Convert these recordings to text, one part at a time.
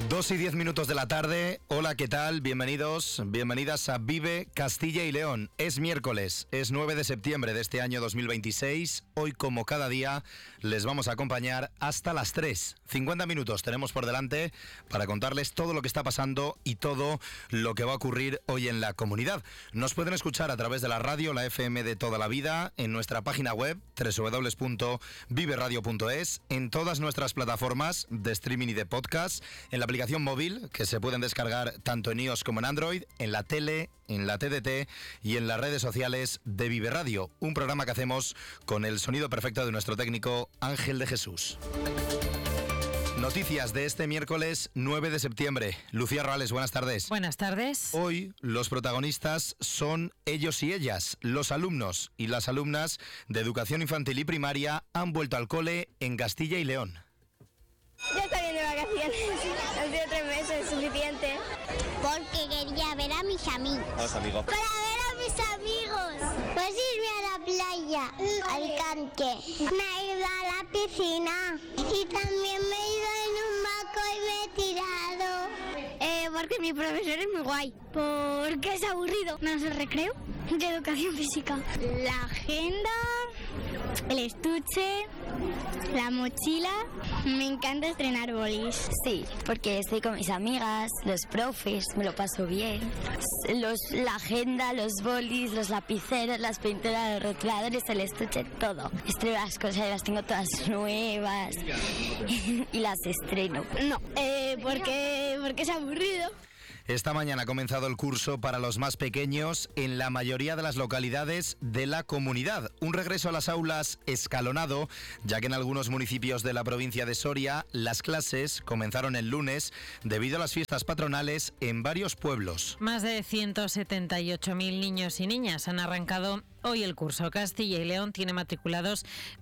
2:10 de la tarde. Hola, ¿qué tal? Bienvenidos, bienvenidas a Vive Castilla y León. Es miércoles, es 9 de septiembre de este año 2026. Hoy, como cada día, les vamos a acompañar hasta las 3. 50 minutos tenemos por delante para contarles todo lo que está pasando y todo lo que va a ocurrir hoy en la comunidad. Nos pueden escuchar a través de la radio, la FM de toda la vida, en nuestra página web www.viveradio.es, en todas nuestras plataformas de streaming y de podcast, en la aplicación móvil que se pueden descargar tanto en iOS como en Android, en la tele, en la TDT y en las redes sociales de Vive Radio, un programa que hacemos con el sonido perfecto de nuestro técnico Ángel de Jesús. Noticias de este miércoles 9 de septiembre. Lucía Rales, buenas tardes. Buenas tardes. Hoy los protagonistas son ellos y ellas. Los alumnos y las alumnas de educación infantil y primaria han vuelto al cole en Castilla y León. Ya está bien de vacaciones, han sido 3 meses, suficiente. Porque quería ver a mis amigos. ¿A los amigos? Para ver a mis amigos. Pues irme a la playa, al Cante. Me he ido a la piscina y también me he ido en un banco y me he tirado. Porque mi profesor es muy guay. Porque es aburrido. ¿Menos el recreo? De educación física. La agenda, el estuche, la mochila. Me encanta estrenar bolis. Sí, porque estoy con mis amigas, los profes, me lo paso bien. La agenda, los bolis, los lapiceros, las pinturas, los rotuladores, el estuche, todo. Estreno las cosas y las tengo todas nuevas y las estreno. No, porque es aburrido. Esta mañana ha comenzado el curso para los más pequeños en la mayoría de las localidades de la comunidad. Un regreso a las aulas escalonado, ya que en algunos municipios de la provincia de Soria las clases comenzaron el lunes debido a las fiestas patronales en varios pueblos. Más de 178.000 niños y niñas han arrancado hoy el curso. Castilla y León tiene matriculados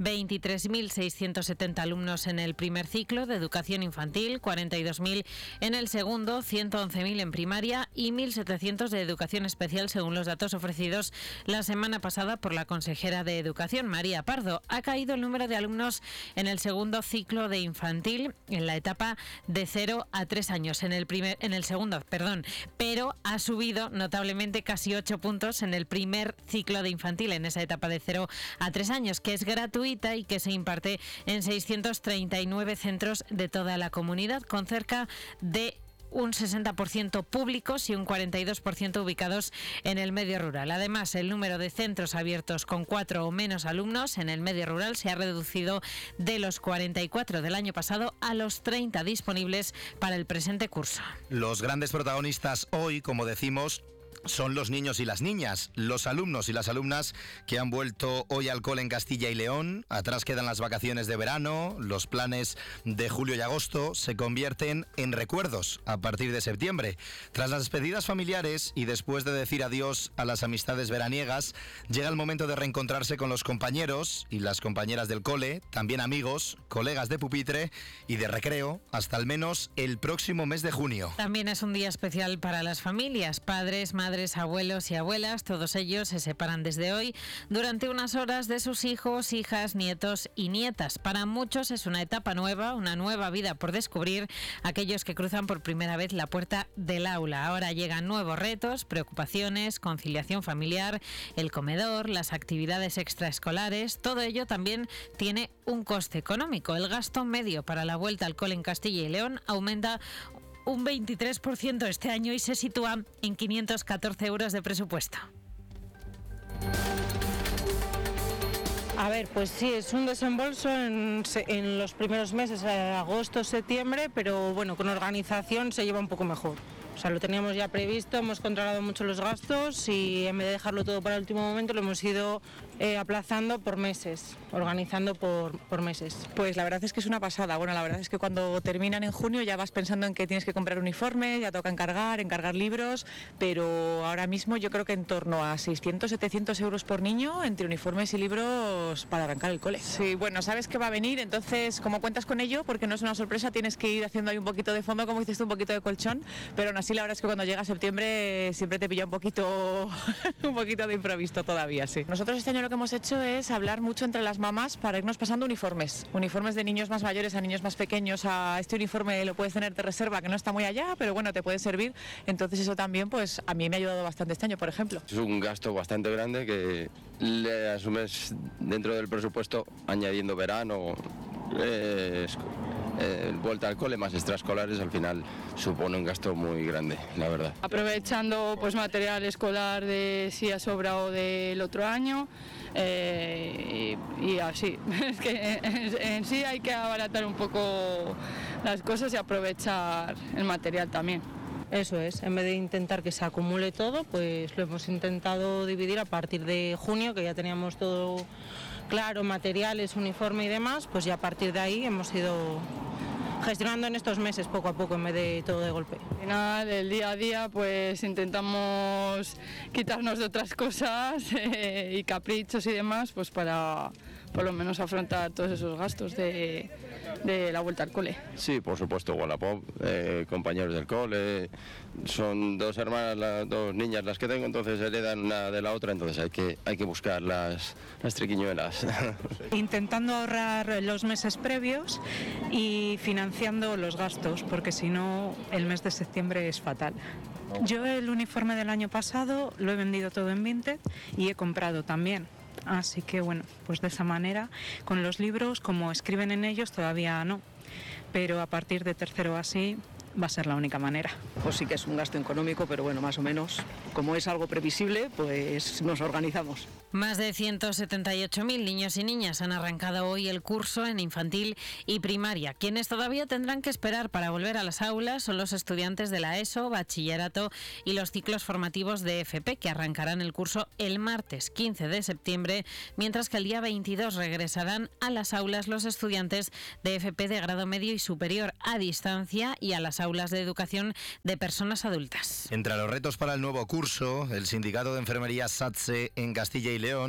23.670 alumnos en el primer ciclo de educación infantil, 42.000 en el segundo, 111.000 en primaria y 1.700 de educación especial, según los datos ofrecidos la semana pasada por la consejera de Educación, María Pardo. Ha caído el número de alumnos en el segundo ciclo de infantil, en la etapa de 0 a 3 años, en el segundo, pero ha subido notablemente casi 8 puntos en el primer ciclo de infantil, en esa etapa de 0 a 3 años, que es gratuita y que se imparte en 639 centros de toda la comunidad, con cerca de un 60% públicos y un 42% ubicados en el medio rural. Además, el número de centros abiertos con 4 o menos alumnos en el medio rural se ha reducido de los 44 del año pasado a los 30 disponibles para el presente curso. Los grandes protagonistas hoy, como decimos, son los niños y las niñas, los alumnos y las alumnas que han vuelto hoy al cole en Castilla y León. Atrás quedan las vacaciones de verano, los planes de julio y agosto se convierten en recuerdos a partir de septiembre. Tras las despedidas familiares y después de decir adiós a las amistades veraniegas, llega el momento de reencontrarse con los compañeros y las compañeras del cole, también amigos, colegas de pupitre y de recreo, hasta al menos el próximo mes de junio. También es un día especial para las familias, padres, madres, abuelos y abuelas. Todos ellos se separan desde hoy durante unas horas de sus hijos, hijas, nietos y nietas. Para muchos es una etapa nueva, una nueva vida por descubrir, aquellos que cruzan por primera vez la puerta del aula. Ahora llegan nuevos retos, preocupaciones, conciliación familiar, el comedor, las actividades extraescolares. Todo ello también tiene un coste económico. El gasto medio para la vuelta al cole en Castilla y León aumenta un 23% este año y se sitúa en 514 euros de presupuesto. A ver, pues sí, es un desembolso en los primeros meses, agosto, septiembre, pero bueno, con organización se lleva un poco mejor. O sea, lo teníamos ya previsto, hemos controlado mucho los gastos y en vez de dejarlo todo para el último momento lo hemos ido aplazando por meses, organizando por meses. Pues la verdad es que es una pasada. Bueno, la verdad es que cuando terminan en junio ya vas pensando en que tienes que comprar uniformes, ya toca encargar libros, pero ahora mismo yo creo que en torno a 600-700 euros por niño entre uniformes y libros para arrancar el cole. Sí, bueno, sabes que va a venir, entonces como cuentas con ello, porque no es una sorpresa, tienes que ir haciendo ahí un poquito de fondo, como dices tú, un poquito de colchón, pero aún así la verdad es que cuando llega septiembre siempre te pilla un poquito de imprevisto todavía, sí. Nosotros este año lo que hemos hecho es hablar mucho entre las mamás para irnos pasando uniformes de niños más mayores a niños más pequeños. A este uniforme lo puedes tener de reserva, que no está muy allá, pero bueno, te puede servir. Entonces eso también, pues a mí me ha ayudado bastante este año, por ejemplo. Es un gasto bastante grande que le asumes dentro del presupuesto, añadiendo verano, vuelta al cole más extraescolares, al final supone un gasto muy grande, la verdad. Aprovechando pues material escolar de si ha sobrado del otro año y así. Es que en sí hay que abaratar un poco las cosas y aprovechar el material también. Eso es, en vez de intentar que se acumule todo, pues lo hemos intentado dividir a partir de junio, que ya teníamos todo claro, materiales, uniforme y demás, pues ya a partir de ahí hemos ido gestionando en estos meses poco a poco en vez de todo de golpe. Al final, el día a día, pues intentamos quitarnos de otras cosas y caprichos y demás, pues para por lo menos afrontar todos esos gastos de la vuelta al cole. Sí, por supuesto, Wallapop, compañeros del cole, son dos hermanas, dos niñas las que tengo, entonces heredan una de la otra, entonces hay que buscar las triquiñuelas. Intentando ahorrar los meses previos y financiando los gastos, porque si no el mes de septiembre es fatal. Yo el uniforme del año pasado lo he vendido todo en Vinted y he comprado también. Así que bueno, pues de esa manera, con los libros, como escriben en ellos, todavía no. Pero a partir de tercero así va a ser la única manera. Pues sí que es un gasto económico, pero bueno, más o menos, como es algo previsible, pues nos organizamos. Más de 178.000 niños y niñas han arrancado hoy el curso en infantil y primaria. Quienes todavía tendrán que esperar para volver a las aulas son los estudiantes de la ESO, bachillerato y los ciclos formativos de FP, que arrancarán el curso el martes 15 de septiembre, mientras que el día 22 regresarán a las aulas los estudiantes de FP de grado medio y superior a distancia y a las aulas de educación de personas adultas. Entre los retos para el nuevo curso, el sindicato de enfermería SATSE en Castilla y León